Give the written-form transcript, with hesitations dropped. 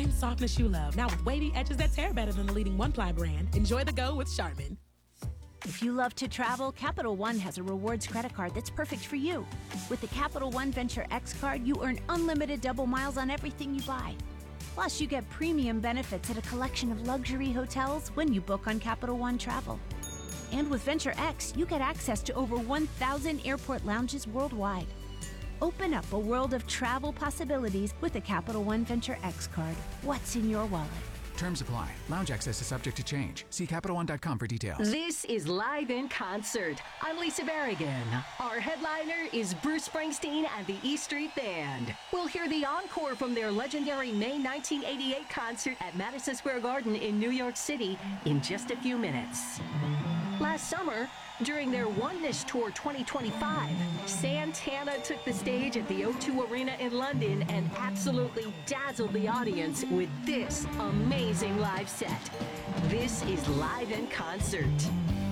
same softness you love, now with wavy edges that tear better than the leading one-ply brand. Enjoy the go with Charmin. If you love to travel, Capital One has a rewards credit card that's perfect for you. With the Capital One Venture X card, you earn unlimited double miles on everything you buy. Plus, you get premium benefits at a collection of luxury hotels when you book on Capital One Travel. And with Venture X, you get access to over 1,000 airport lounges worldwide. Open up a world of travel possibilities with the Capital One Venture X card. What's in your wallet? Terms apply. Lounge access is subject to change. See CapitalOne.com for details. This is Live in Concert. I'm Lisa Berrigan. Our headliner is Bruce Springsteen and the E Street Band. We'll hear the encore from their legendary May 1988 concert at Madison Square Garden in New York City in just a few minutes. Last summer, during their Oneness Tour 2025, Santana took the stage at the O2 Arena in London and absolutely dazzled the audience with this amazing live set. This is Live in Concert.